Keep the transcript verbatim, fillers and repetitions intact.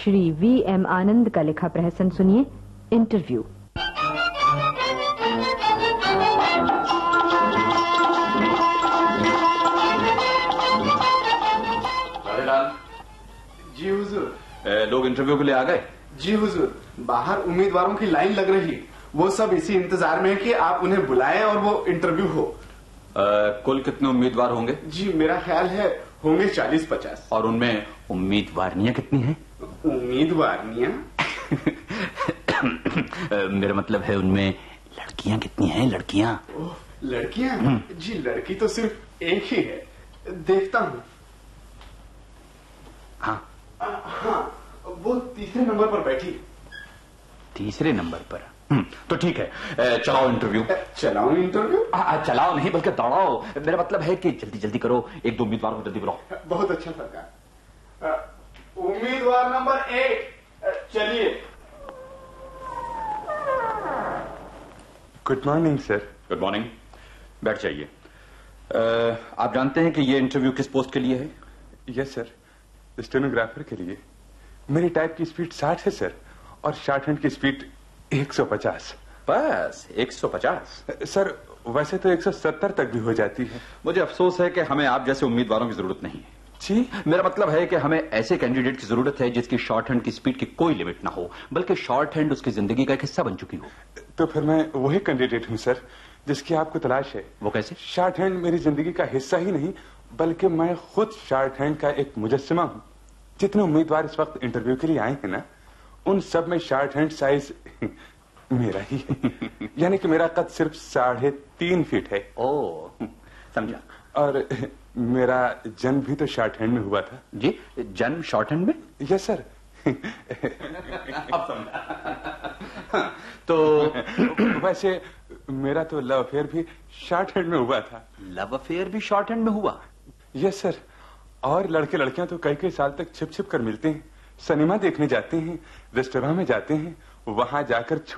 Shri V M आनंद का लिखा प्रहसन सुनिए, इंटरव्यू। जी हुजूर। लोग इंटरव्यू के लिए आ गए? जी हुजूर, बाहर उम्मीदवारों की लाइन लग रही है। वो सब इसी इंतजार में है कि आप उन्हें बुलाएं और वो इंटरव्यू हो। आ, कुल कितने उम्मीदवार होंगे? जी मेरा ख्याल है होंगे चालीस पचास। और उनमें उम्मीदवारनियां कितनी हैं? उम्मीदवारनियां? मेरा मतलब है उनमें लड़कियां कितनी हैं? लड़कियां? ओह, लड़कियां? जी लड़की तो सिर्फ एक ही है, देखता हूँ। हाँ हाँ, वो तीसरे नंबर पर बैठी। तीसरे नंबर पर? तो ठीक है, चलाओ इंटरव्यू। चलाओ इंटरव्यू? चलाओ नहीं बल्कि दौड़ाओ। मेरा मतलब है कि जल्दी जल्दी करो, एक दो उम्मीदवार को जल्दी बुलाओ। बहुत अच्छा सरकार। उम्मीदवार नंबर एक, चलिए। Good morning sir. Good morning, बैठ जाइए। आप जानते हैं कि ये इंटरव्यू किस पोस्ट के लिए है? यस सर, स्टेनोग्राफर के लिए। मेरी टाइप की स्पीड साठ है सर, और शॉर्ट हैंड की स्पीड एक सौ पचास। बस एक सौ पचास? सर वैसे तो एक सौ सत्तर तक भी हो जाती है। मुझे अफसोस है कि हमें आप जैसे उम्मीदवारों की जरूरत नहीं है। जी? मेरा मतलब है कि हमें ऐसे कैंडिडेट की जरूरत है जिसकी शॉर्ट हैंड की स्पीड की कोई लिमिट ना हो, बल्कि शॉर्ट हैंड उसकी जिंदगी का एक हिस्सा बन चुकी हो। तो फिर मैं वही कैंडिडेट हूँ सर जिसकी आपको तलाश है। वो कैसे? शॉर्ट हैंड मेरी जिंदगी का हिस्सा ही नहीं, बल्कि मैं खुद शॉर्ट हैंड का एक मुजस्समा हूँ। जितने उम्मीदवार इस वक्त इंटरव्यू के लिए आए हैं ना, उन सब में शॉर्ट हैंड साइज मेरा ही है। यानी कि मेरा कद सिर्फ साढ़े तीन फीट है। ओह, समझा। और मेरा जन्म भी तो शॉर्ट हैंड में हुआ था। जी, जन्म शॉर्ट हैंड में? Yes sir. अब समझा। तो वैसे मेरा तो लव अफेयर भी शॉर्ट हैंड में हुआ था। लव अफेयर भी शॉर्ट हैंड में हुआ? Yes sir. और लड़के लड़कियां तो कई कई साल तक छिप छिप कर मिलते हैं, सिनेमा देखने जाते हैं, रेस्टोरेंट में जाते हैं, वहां जाकर